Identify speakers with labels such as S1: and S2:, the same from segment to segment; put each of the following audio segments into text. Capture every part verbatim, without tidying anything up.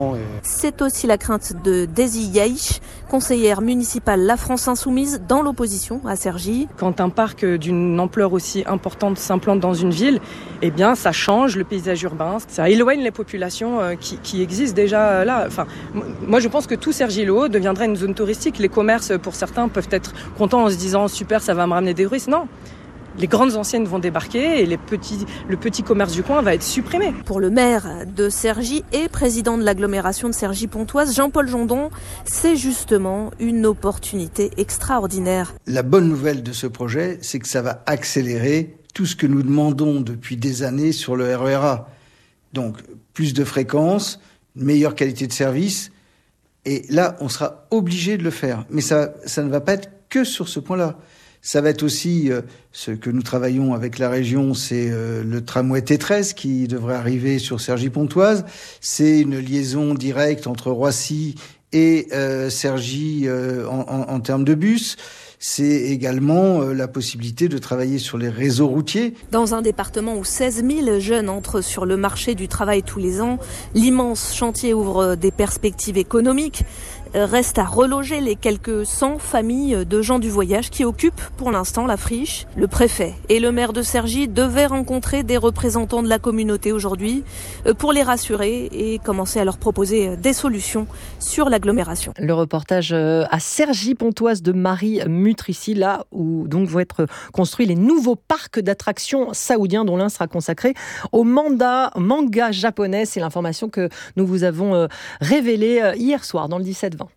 S1: C'est aussi la crainte de Daisy Yaïch, conseillère municipale La France Insoumise dans l'opposition à Cergy.
S2: Quand un parc d'une ampleur aussi importante s'implante dans une ville, eh bien ça change le paysage urbain, ça éloigne les populations qui, qui existent déjà là. Enfin, moi je pense que tout Cergy-le-Haut deviendra une zone touristique. Les commerces pour certains peuvent être contents en se disant super, ça va me ramener des touristes. Non. Les grandes enseignes vont débarquer et les petits, le petit commerce du coin va être supprimé.
S1: Pour le maire de Cergy et président de l'agglomération de Cergy-Pontoise, Jean-Paul Jondon, c'est justement une opportunité extraordinaire.
S3: La bonne nouvelle de ce projet, c'est que ça va accélérer tout ce que nous demandons depuis des années sur le R E R A. Donc, plus de fréquences, une meilleure qualité de service. Et là, on sera obligé de le faire. Mais ça, ça ne va pas être que sur ce point-là. Ça va être aussi, euh, ce que nous travaillons avec la région, c'est euh, le tramway T treize qui devrait arriver sur Cergy-Pontoise. C'est une liaison directe entre Roissy et euh, Cergy euh, en, en, en termes de bus. C'est également euh, la possibilité de travailler sur les réseaux routiers.
S1: Dans un département où seize mille jeunes entrent sur le marché du travail tous les ans, l'immense chantier ouvre des perspectives économiques. Reste à reloger les quelques cent familles de gens du voyage qui occupent pour l'instant la friche. Le préfet et le maire de Cergy devaient rencontrer des représentants de la communauté aujourd'hui pour les rassurer et commencer à leur proposer des solutions sur l'agglomération.
S4: Le reportage à Cergy-Pontoise de Marie Mutrici, là où donc vont être construits les nouveaux parcs d'attractions saoudiens, dont l'un sera consacré au manga, manga japonais. C'est l'information que nous vous avons révélée hier soir dans le dix-sept vingt.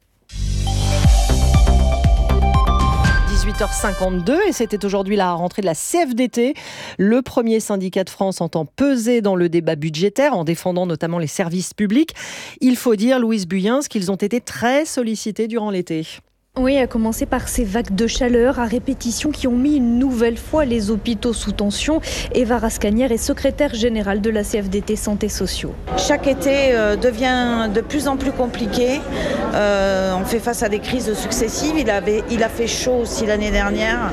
S4: dix-huit heures cinquante-deux et c'était aujourd'hui la rentrée de la C F D T. Le premier syndicat de France entend peser dans le débat budgétaire en défendant notamment les services publics. Il faut dire, Louise Buyens, qu'ils ont été très sollicités durant l'été.
S5: Oui, à commencer par ces vagues de chaleur à répétition qui ont mis une nouvelle fois les hôpitaux sous tension. Eva Rascanière est secrétaire générale de la C F D T Santé Sociaux.
S6: Chaque été euh, devient de plus en plus compliqué. Euh, on fait face à des crises successives. Il, avait, il a fait chaud aussi l'année dernière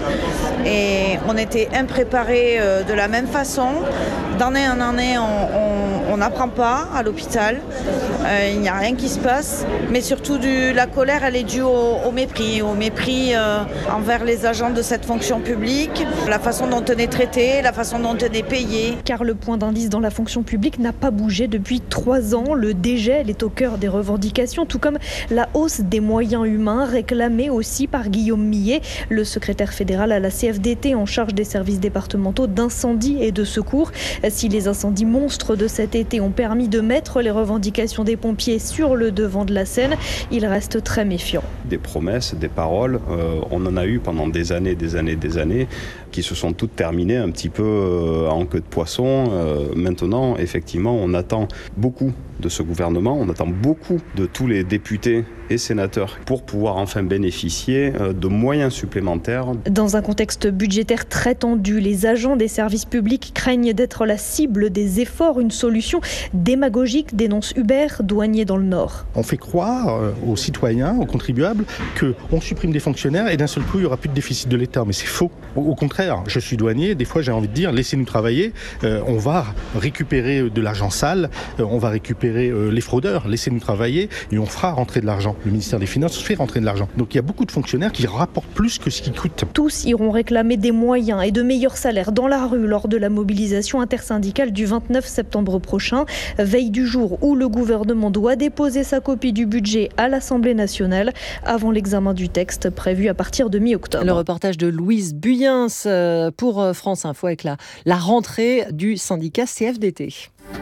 S6: et on était impréparés euh, de la même façon. D'année en année, on n'apprend pas à l'hôpital. Euh, il n'y a rien qui se passe. Mais surtout, du, la colère, elle est due au, au mépris. Au mépris euh, envers les agents de cette fonction publique, la façon dont on est traité, la façon dont on est payé.
S5: Car le point d'indice dans la fonction publique n'a pas bougé depuis trois ans. Le dégel est au cœur des revendications, tout comme la hausse des moyens humains, réclamée aussi par Guillaume Millet, le secrétaire fédéral à la C F D T en charge des services départementaux d'incendie et de secours. Si les incendies monstres de cet été ont permis de mettre les revendications des pompiers sur le devant de la scène, il reste très méfiant.
S7: Des promesses, des paroles, euh, on en a eu pendant des années, des années, des années, qui se sont toutes terminées un petit peu euh, en queue de poisson. Euh, maintenant, effectivement, on attend beaucoup de ce gouvernement, on attend beaucoup de tous les députés et sénateurs pour pouvoir enfin bénéficier de moyens supplémentaires.
S5: Dans un contexte budgétaire très tendu, les agents des services publics craignent d'être la cible des efforts. Une solution démagogique, dénonce Hubert, douanier dans le Nord.
S8: On fait croire aux citoyens, aux contribuables, qu'on supprime des fonctionnaires et d'un seul coup, il n'y aura plus de déficit de l'État. Mais c'est faux. Au contraire, je suis douanier, des fois j'ai envie de dire, laissez-nous travailler, euh, on va récupérer de l'argent sale, euh, on va récupérer euh, les fraudeurs, laissez-nous travailler et on fera rentrer de l'argent. Le ministère des Finances fait rentrer de l'argent. Donc il y a beaucoup de fonctionnaires qui rapportent plus que ce qu'ils coûtent.
S5: Tous iront réclamer des moyens et de meilleurs salaires dans la rue lors de la mobilisation intersyndicale du vingt-neuf septembre prochain, veille du jour où le gouvernement doit déposer sa copie du budget à l'Assemblée nationale avant l'examen du texte prévu à partir de mi-octobre.
S4: Le reportage de Louise Buyens pour France Info avec la, la rentrée du syndicat C F D T.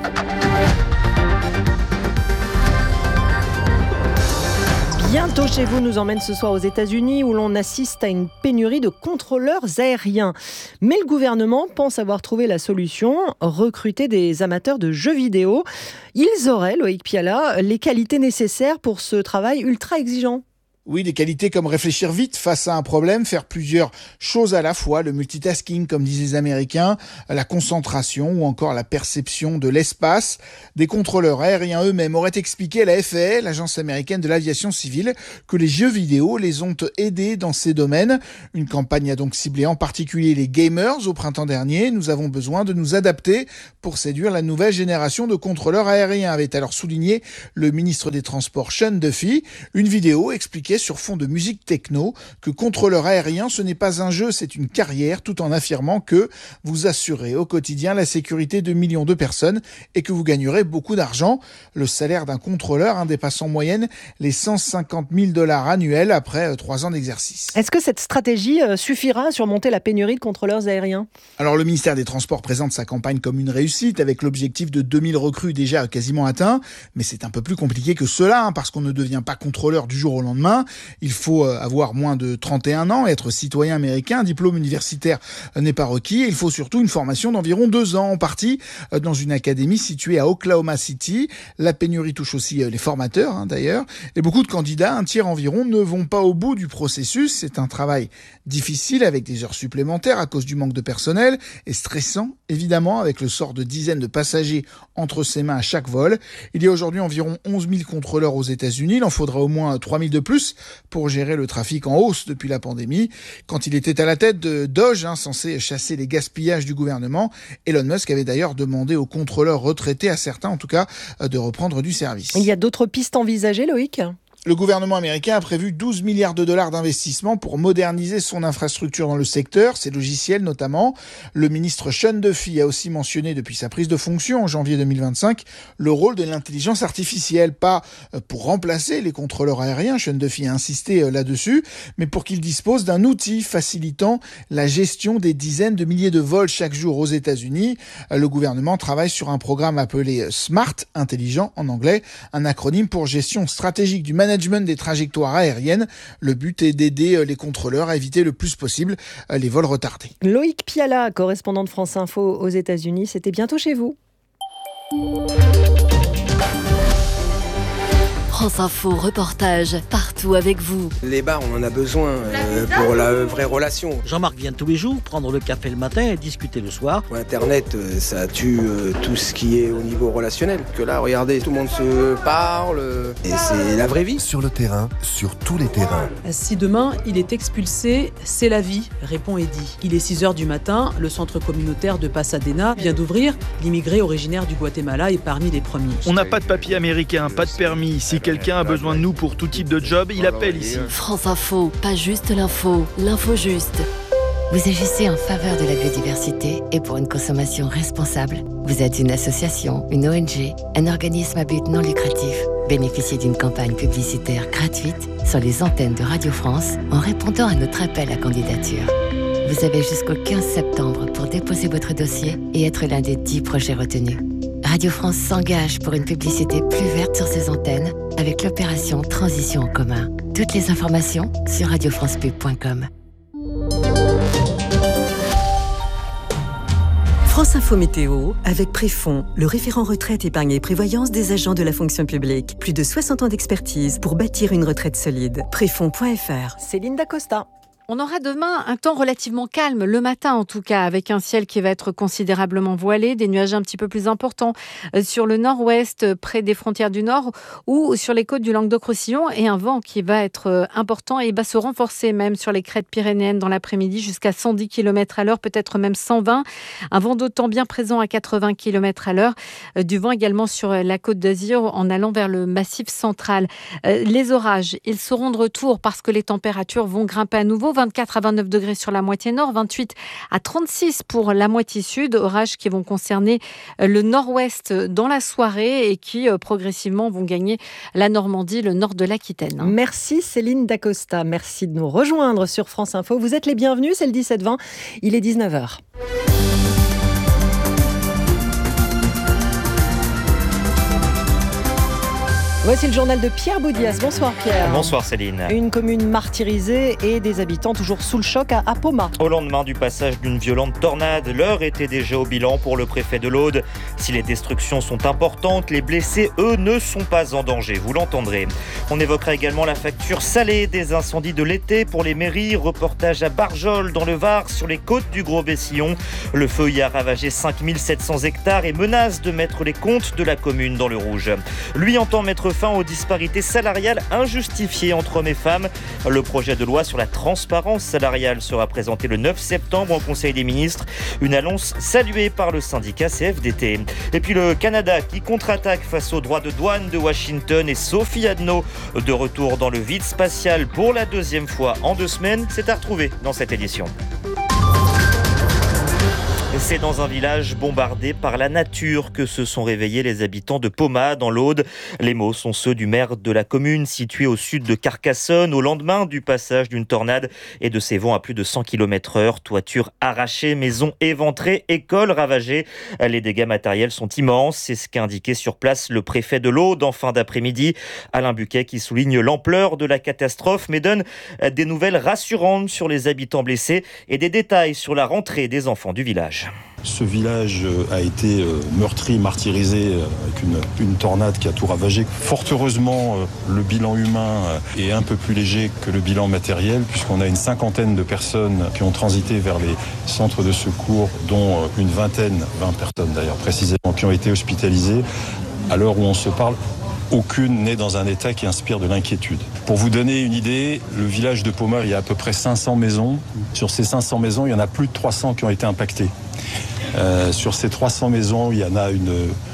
S4: Bientôt chez vous nous emmène ce soir aux États-Unis où l'on assiste à une pénurie de contrôleurs aériens. Mais le gouvernement pense avoir trouvé la solution, recruter des amateurs de jeux vidéo. Ils auraient, Loïc Piala, les qualités nécessaires pour ce travail ultra exigeant.
S9: Oui, des qualités comme réfléchir vite face à un problème, faire plusieurs choses à la fois, le multitasking comme disent les Américains, la concentration ou encore la perception de l'espace. Des contrôleurs aériens eux-mêmes auraient expliqué à la F A A, l'agence américaine de l'aviation civile, que les jeux vidéo les ont aidés dans ces domaines. Une campagne a donc ciblé en particulier les gamers au printemps dernier. Nous avons besoin de nous adapter pour séduire la nouvelle génération de contrôleurs aériens, avait alors souligné le ministre des Transports Sean Duffy. Une vidéo expliquait sur fond de musique techno que contrôleur aérien, ce n'est pas un jeu, c'est une carrière, tout en affirmant que vous assurez au quotidien la sécurité de millions de personnes et que vous gagnerez beaucoup d'argent. Le salaire d'un contrôleur hein, dépasse en moyenne les cent cinquante mille dollars annuels après trois ans d'exercice.
S4: Est-ce que cette stratégie suffira à surmonter la pénurie de contrôleurs aériens ?
S9: Alors le ministère des Transports présente sa campagne comme une réussite avec l'objectif de deux mille recrues déjà quasiment atteint, mais c'est un peu plus compliqué que cela hein, parce qu'on ne devient pas contrôleur du jour au lendemain. Il faut avoir moins de trente et un ans, être citoyen américain, un diplôme universitaire n'est pas requis. Il faut surtout une formation d'environ deux ans, en partie dans une académie située à Oklahoma City. La pénurie touche aussi les formateurs hein, d'ailleurs. Et beaucoup de candidats, un tiers environ, ne vont pas au bout du processus. C'est un travail difficile avec des heures supplémentaires à cause du manque de personnel et stressant évidemment avec le sort de dizaines de passagers entre ses mains à chaque vol. Il y a aujourd'hui environ onze mille contrôleurs aux États-Unis. Il en faudra au moins trois mille de plus pour gérer le trafic en hausse depuis la pandémie. Quand il était à la tête de Doge, hein, censé chasser les gaspillages du gouvernement, Elon Musk avait d'ailleurs demandé aux contrôleurs retraités, à certains en tout cas, de reprendre du service.
S4: Il y a d'autres pistes envisagées, Loïc ?
S9: Le gouvernement américain a prévu douze milliards de dollars d'investissement pour moderniser son infrastructure dans le secteur, ses logiciels notamment. Le ministre Sean Duffy a aussi mentionné depuis sa prise de fonction en janvier deux mille vingt-cinq le rôle de l'intelligence artificielle, pas pour remplacer les contrôleurs aériens, Sean Duffy a insisté là-dessus, mais pour qu'ils disposent d'un outil facilitant la gestion des dizaines de milliers de vols chaque jour aux États-Unis. Le gouvernement travaille sur un programme appelé SMART, intelligent en anglais, un acronyme pour gestion stratégique du management management des trajectoires aériennes. Le but est d'aider les contrôleurs à éviter le plus possible les vols retardés.
S4: Loïc Piala, correspondant de France Info aux États-Unis, c'était bientôt chez vous.
S10: France Info, reportage, partout avec vous.
S11: Les bars, on en a besoin euh, pour la vraie relation.
S12: Jean-Marc vient tous les jours prendre le café le matin et discuter le soir.
S11: Internet, euh, ça tue euh, tout ce qui est au niveau relationnel. Que là, regardez, tout le monde se parle euh, et c'est la vraie vie.
S13: Sur le terrain, sur tous les terrains.
S14: Si demain, il est expulsé, c'est la vie, répond Eddy. Il est six heures du matin, le centre communautaire de Pasadena vient d'ouvrir. L'immigré originaire du Guatemala est parmi les premiers.
S15: On n'a pas de papier américain, pas de permis. Si quelqu'un a besoin de nous pour tout type de job, il appelle ici.
S10: France Info, pas juste l'info, l'info juste. Vous agissez en faveur de la biodiversité et pour une consommation responsable. Vous êtes une association, une O N G, un organisme à but non lucratif. Bénéficiez d'une campagne publicitaire gratuite sur les antennes de Radio France en répondant à notre appel à candidature. Vous avez jusqu'au quinze septembre pour déposer votre dossier et être l'un des dix projets retenus. Radio France s'engage pour une publicité plus verte sur ses antennes avec l'opération Transition en commun. Toutes les informations sur radio france pub point com.
S16: France Info Météo avec Préfond, le référent retraite, épargne et prévoyance des agents de la fonction publique. Plus de soixante ans d'expertise pour bâtir une retraite solide. Préfond point f r.
S4: Céline Dacosta.
S17: On aura demain un temps relativement calme, le matin en tout cas, avec un ciel qui va être considérablement voilé, des nuages un petit peu plus importants sur le nord-ouest, près des frontières du nord, ou sur les côtes du Languedoc-Roussillon, et un vent qui va être important et va se renforcer même sur les crêtes pyrénéennes dans l'après-midi jusqu'à cent dix kilomètres à l'heure, peut-être même cent vingt. Un vent d'autant bien présent à quatre-vingts kilomètres à l'heure. Du vent également sur la côte d'Azur en allant vers le massif central. Les orages, ils seront de retour parce que les températures vont grimper à nouveau. vingt-quatre à vingt-neuf degrés sur la moitié nord, vingt-huit à trente-six pour la moitié sud. Orages qui vont concerner le nord-ouest dans la soirée et qui progressivement vont gagner la Normandie, le nord de l'Aquitaine.
S4: Merci Céline Dacosta, merci de nous rejoindre sur France Info. Vous êtes les bienvenus, c'est le dix-sept vingt, il est dix-neuf heures. Voici le journal de Pierre Boudias. Bonsoir Pierre.
S18: Bonsoir Céline.
S4: Une commune martyrisée et des habitants toujours sous le choc à, à Poma.
S18: Au lendemain du passage d'une violente tornade, l'heure était déjà au bilan pour le préfet de l'Aude. Si les destructions sont importantes, les blessés, eux, ne sont pas en danger, vous l'entendrez. On évoquera également la facture salée des incendies de l'été pour les mairies. Reportage à Barjol dans le Var, sur les côtes du Gros-Bessillon. Le feu y a ravagé cinq mille sept cents hectares et menace de mettre les comptes de la commune dans le rouge. Lui entend mettre fin aux disparités salariales injustifiées entre hommes et femmes. Le projet de loi sur la transparence salariale sera présenté le neuf septembre au Conseil des ministres. Une annonce saluée par le syndicat C F D T. Et puis le Canada qui contre-attaque face aux droits de douane de Washington et Sophie Adno de retour dans le vide spatial pour la deuxième fois en deux semaines. C'est à retrouver dans cette édition. C'est dans un village bombardé par la nature que se sont réveillés les habitants de Poma, dans l'Aude. Les mots sont ceux du maire de la commune, située au sud de Carcassonne, au lendemain du passage d'une tornade et de ses vents à plus de cent kilomètres heure. Toitures arrachées, maisons éventrées, écoles ravagées. Les dégâts matériels sont immenses. C'est ce qu'a indiqué sur place le préfet de l'Aude en fin d'après-midi. Alain Buquet qui souligne l'ampleur de la catastrophe, mais donne des nouvelles rassurantes sur les habitants blessés et des détails sur la rentrée des enfants du village.
S19: Ce village a été meurtri, martyrisé avec une, une tornade qui a tout ravagé. Fort heureusement, le bilan humain est un peu plus léger que le bilan matériel, puisqu'on a une cinquantaine de personnes qui ont transité vers les centres de secours, dont une vingtaine, vingt personnes d'ailleurs précisément, qui ont été hospitalisées. À l'heure où on se parle, aucune n'est dans un état qui inspire de l'inquiétude. Pour vous donner une idée, le village de Poma, il y a à peu près cinq cents maisons. Sur ces cinq cents maisons, il y en a plus de trois cents qui ont été impactées. Euh, sur ces trois cents maisons, il y en a une,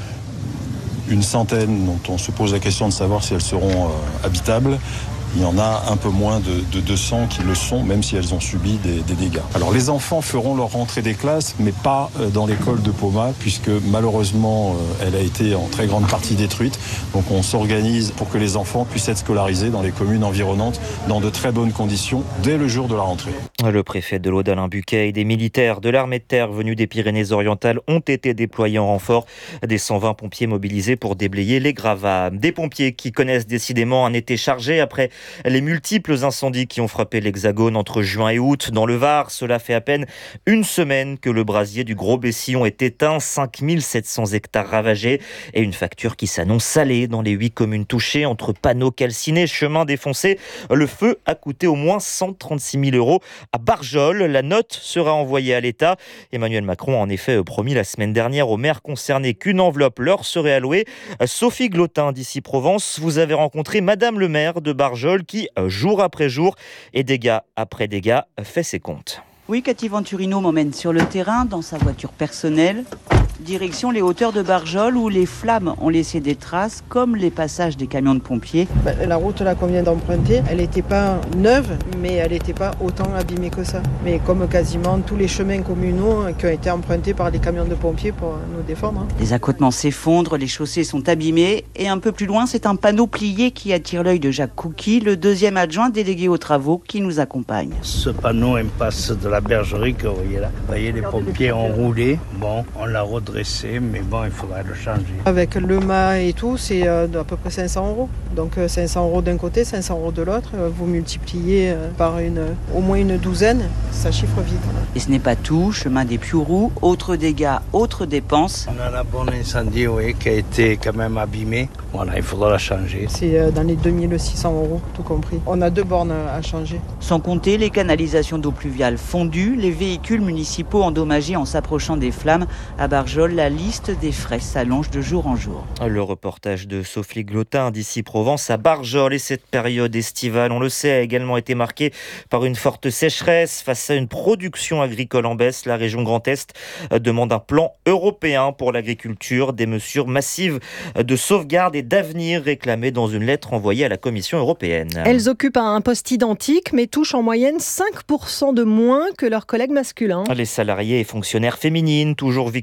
S19: une centaine dont on se pose la question de savoir si elles seront euh, habitables. Il y en a un peu moins de, de deux cents qui le sont, même si elles ont subi des, des dégâts. Alors les enfants feront leur rentrée des classes, mais pas dans l'école de Poma, puisque malheureusement, elle a été en très grande partie détruite. Donc on s'organise pour que les enfants puissent être scolarisés dans les communes environnantes, dans de très bonnes conditions, dès le jour de la rentrée.
S18: Le préfet de l'Aude, Alain Buquet, et des militaires de l'armée de terre venus des Pyrénées-Orientales ont été déployés en renfort. Des cent vingt pompiers mobilisés pour déblayer les gravats. Des pompiers qui connaissent décidément un été chargé après les multiples incendies qui ont frappé l'Hexagone entre juin et août. Dans le Var, cela fait à peine une semaine que le brasier du Gros-Bessillon est éteint, cinq mille sept cents hectares ravagés et une facture qui s'annonce salée dans les huit communes touchées. Entre panneaux calcinés, chemins défoncés, le feu a coûté au moins cent trente-six mille euros à Barjol. La note sera envoyée à l'État. Emmanuel Macron a en effet promis la semaine dernière aux maires concernés qu'une enveloppe leur serait allouée. Sophie Glotin d'Ici Provence, vous avez rencontré Madame le maire de Barjol qui, jour après jour et dégâts après dégâts, fait ses comptes.
S20: Oui, Cathy Venturino m'emmène sur le terrain dans sa voiture personnelle. Direction les hauteurs de Barjol où les flammes ont laissé des traces comme les passages des camions de pompiers.
S21: La route là qu'on vient d'emprunter, elle n'était pas neuve, mais elle n'était pas autant abîmée que ça. Mais comme quasiment tous les chemins communaux qui ont été empruntés par les camions de pompiers pour nous défendre.
S20: Les accotements s'effondrent, les chaussées sont abîmées et un peu plus loin, c'est un panneau plié qui attire l'œil de Jacques Couky, le deuxième adjoint délégué aux travaux qui nous accompagne.
S22: Ce panneau impasse de la bergerie que vous voyez là. Vous voyez, les pompiers ont roulé. Bon, on l'a redressé, mais bon, il faudrait le changer.
S21: Avec le mât et tout, c'est à peu près cinq cents euros. Donc cinq cents euros d'un côté, cinq cents euros de l'autre. Vous multipliez par une, au moins une douzaine, ça chiffre vite.
S20: Et ce n'est pas tout. Chemin des Piouroux, autres dégâts, autres dépenses.
S22: On a un bon incendie, oui, qui a été quand même abîmé. Voilà, il faudra la changer.
S21: C'est dans les deux mille six cents euros, tout compris. On a deux bornes à changer.
S20: Sans compter les canalisations d'eau pluviale fondues, les véhicules municipaux endommagés en s'approchant des flammes. À Barjol, la liste des frais s'allonge de jour en jour.
S18: Le reportage de Sophie Glotin d'Ici Provence à Barjol. Et cette période estivale, on le sait, a également été marquée par une forte sécheresse. Face à une production agricole en baisse, la région Grand Est demande un plan européen pour l'agriculture, des mesures massives de sauvegarde et d'avenir réclamées dans une lettre envoyée à la Commission européenne.
S4: Elles occupent un poste identique mais touchent en moyenne cinq pour cent de moins que leurs collègues masculins.
S18: Les salariés et fonctionnaires féminines, toujours victimes d'une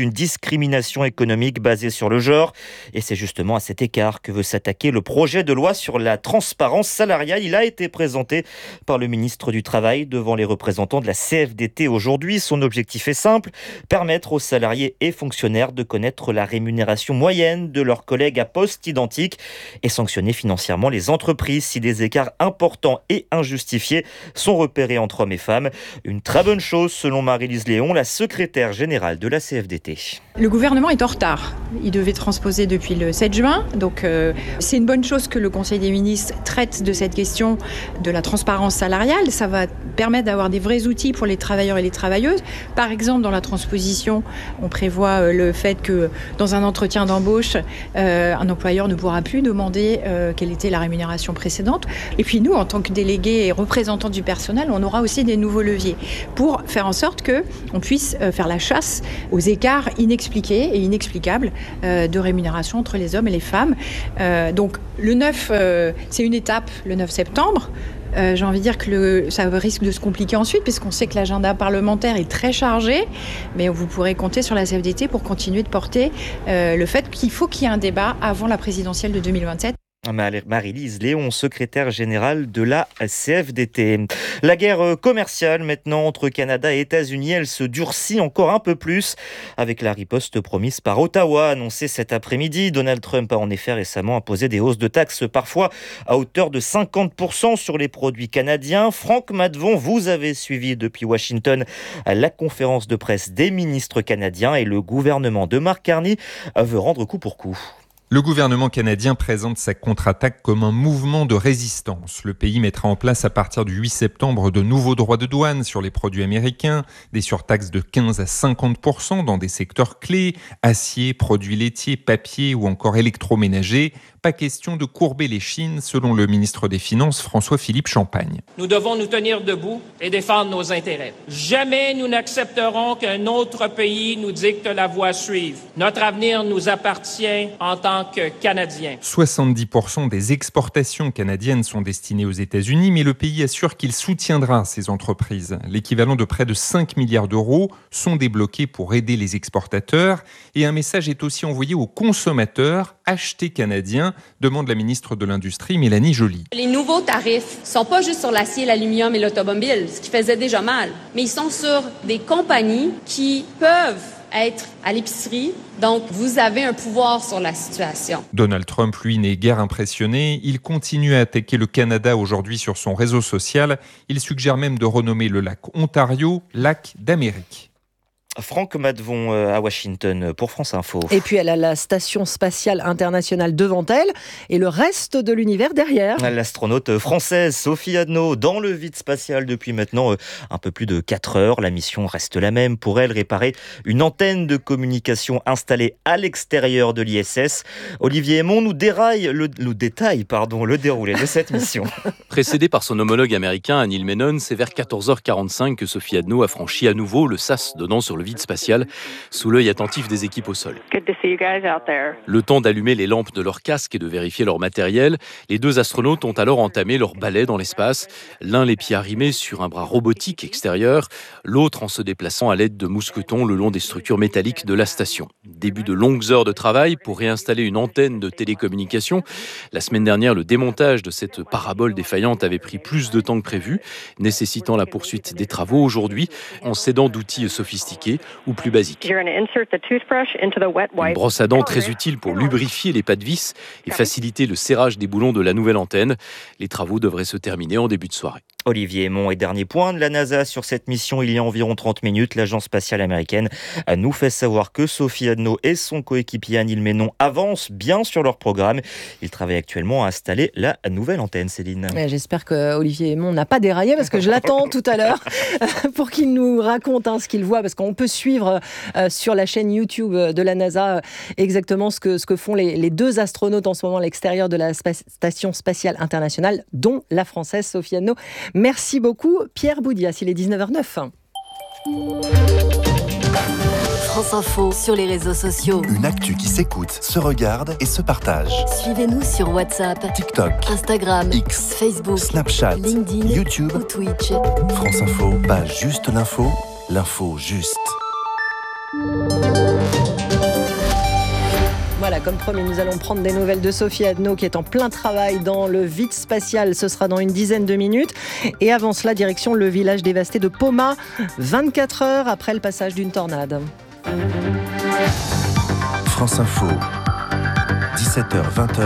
S18: d'une discrimination économique basée sur le genre. Et c'est justement à cet écart que veut s'attaquer le projet de loi sur la transparence salariale. Il a été présenté par le ministre du Travail devant les représentants de la C F D T aujourd'hui. Son objectif est simple, permettre aux salariés et fonctionnaires de connaître la rémunération moyenne de leurs collègues à poste identique et sanctionner financièrement les entreprises si des écarts importants et injustifiés sont repérés entre hommes et femmes. Une très bonne chose selon Marie-Lise Léon, la secrétaire générale de la C F D T.
S2: Le gouvernement est en retard. Il devait transposer depuis le sept juin. Donc euh, c'est une bonne chose que le Conseil des ministres traite de cette question de la transparence salariale. Ça va permettre d'avoir des vrais outils pour les travailleurs et les travailleuses. Par exemple, dans la transposition, on prévoit euh, le fait que dans un entretien d'embauche, euh, un employeur ne pourra plus demander euh, quelle était la rémunération précédente. Et puis nous, en tant que délégués et représentants du personnel, on aura aussi des nouveaux leviers pour faire en sorte qu'on puisse euh, faire la chasse aux écarts inexpliqués et inexplicables euh, de rémunération entre les hommes et les femmes. Euh, donc le neuf, euh, c'est une étape, le neuf septembre. Euh, j'ai envie de dire que le, ça risque de se compliquer ensuite puisqu'on sait que l'agenda parlementaire est très chargé, mais vous pourrez compter sur la C F D T pour continuer de porter euh, le fait qu'il faut qu'il y ait un débat avant la présidentielle de deux mille vingt-sept.
S18: Marie-Lise Léon, secrétaire générale de la C F D T. La guerre commerciale maintenant entre Canada et États-Unis, elle se durcit encore un peu plus avec la riposte promise par Ottawa, annoncée cet après-midi. Donald Trump a en effet récemment imposé des hausses de taxes parfois à hauteur de cinquante pour cent sur les produits canadiens. Franck Maddevon, vous avez suivi depuis Washington la conférence de presse des ministres canadiens et le gouvernement de Mark Carney veut rendre coup pour coup.
S3: Le gouvernement canadien présente sa contre-attaque comme un mouvement de résistance. Le pays mettra en place à partir du huit septembre de nouveaux droits de douane sur les produits américains, des surtaxes de quinze à cinquante pour cent dans des secteurs clés, acier, produits laitiers, papier ou encore électroménager. Pas question de courber les chines, selon le ministre des Finances François-Philippe Champagne.
S23: Nous devons nous tenir debout et défendre nos intérêts. Jamais nous n'accepterons qu'un autre pays nous dicte la voie à suivre. Notre avenir nous appartient en tant que Canadiens.
S3: soixante-dix pour cent des exportations canadiennes sont destinées aux États-Unis, mais le pays assure qu'il soutiendra ces entreprises. L'équivalent de près de cinq milliards d'euros sont débloqués pour aider les exportateurs. Et un message est aussi envoyé aux consommateurs. Achetez canadien, demande la ministre de l'Industrie, Mélanie Joly.
S24: Les nouveaux tarifs ne sont pas juste sur l'acier, l'aluminium et l'automobile, ce qui faisait déjà mal, mais ils sont sur des compagnies qui peuvent être à l'épicerie. Donc, vous avez un pouvoir sur la situation.
S3: Donald Trump, lui, n'est guère impressionné. Il continue à attaquer le Canada aujourd'hui sur son réseau social. Il suggère même de renommer le lac Ontario lac d'Amérique.
S18: Franck Maddevon à Washington pour France Info.
S4: Et puis elle a la station spatiale internationale devant elle et le reste de l'univers derrière.
S18: L'astronaute française Sophie Adno dans le vide spatial depuis maintenant un peu plus de quatre heures. La mission reste la même pour elle, réparer une antenne de communication installée à l'extérieur de l'I S S. Olivier Aymon nous déraille le, le détail pardon, le déroulé de cette mission.
S25: Précédée par son homologue américain Neil Menon, c'est vers quatorze heures quarante-cinq que Sophie Adno a franchi à nouveau le sas donnant sur le vide spatial, sous l'œil attentif des équipes au sol. Le temps d'allumer les lampes de leur casque et de vérifier leur matériel, les deux astronautes ont alors entamé leur balai dans l'espace, l'un les pieds arrimés sur un bras robotique extérieur, l'autre en se déplaçant à l'aide de mousquetons le long des structures métalliques de la station. Début de longues heures de travail pour réinstaller une antenne de télécommunication. La semaine dernière, le démontage de cette parabole défaillante avait pris plus de temps que prévu, nécessitant la poursuite des travaux aujourd'hui, en s'aidant d'outils sophistiqués ou plus basiques. Une brosse à dents très utile pour lubrifier les pas de vis et faciliter le serrage des boulons de la nouvelle antenne. Les travaux devraient se terminer en début de soirée.
S18: Olivier Aymon, et dernier point de la NASA sur cette mission, il y a environ trente minutes, l'agence spatiale américaine nous fait savoir que Sophie Adno et son coéquipier Neil Menon avancent bien sur leur programme. Ils travaillent actuellement à installer la nouvelle antenne, Céline.
S4: Ouais, j'espère que Olivier Aymon n'a pas déraillé parce que je l'attends tout à l'heure pour qu'il nous raconte hein, ce qu'il voit, parce qu'on peut suivre euh, sur la chaîne YouTube de la NASA euh, exactement ce que, ce que font les, les deux astronautes en ce moment à l'extérieur de la spa- station spatiale internationale, dont la française Sophie Adno. Merci beaucoup Pierre Boudias, il est dix-neuf heures neuf.
S10: France Info sur les réseaux sociaux.
S13: Une actu qui s'écoute, se regarde et se partage.
S10: Suivez-nous sur WhatsApp,
S13: TikTok,
S10: Instagram,
S13: X,
S10: Facebook,
S13: Snapchat,
S10: LinkedIn,
S13: YouTube
S10: ou Twitch.
S13: France Info, pas juste l'info, l'info juste.
S4: Voilà, comme promis, nous allons prendre des nouvelles de Sophie Adno qui est en plein travail dans le vide spatial. Ce sera dans une dizaine de minutes. Et avant cela, direction le village dévasté de Poma, vingt-quatre heures après le passage d'une tornade.
S13: France Info, dix-sept heures vingt.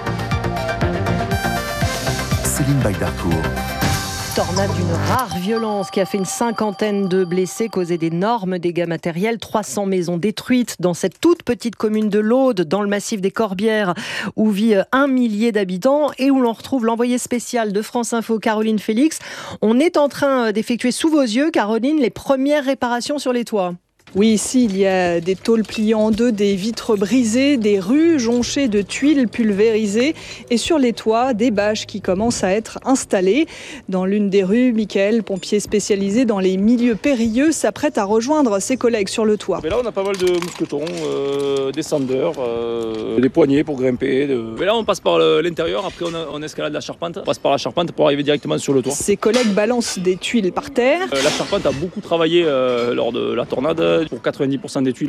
S13: Céline Bagdarcourt.
S4: Tornade d'une rare violence qui a fait une cinquantaine de blessés, causé d'énormes dégâts matériels, trois cents maisons détruites dans cette toute petite commune de l'Aude, dans le massif des Corbières, où vit un millier d'habitants et où l'on retrouve l'envoyée spéciale de France Info, Caroline Félix. On est en train d'effectuer sous vos yeux, Caroline, les premières réparations sur les toits.
S1: Oui, ici, il y a des tôles pliées en deux, des vitres brisées, des rues jonchées de tuiles pulvérisées et sur les toits, des bâches qui commencent à être installées. Dans l'une des rues, Michael, pompier spécialisé dans les milieux périlleux, s'apprête à rejoindre ses collègues sur le toit.
S5: Mais là, on a pas mal de mousquetons, euh, des sanders, euh, des poignées pour grimper. De... Mais là, on passe par l'intérieur, après on, a, on escalade la charpente, on passe par la charpente pour arriver directement sur le toit.
S1: Ses collègues balancent des tuiles par terre.
S5: Euh, la charpente a beaucoup travaillé euh, lors de la tornade. Pour quatre-vingt-dix pour cent des tuiles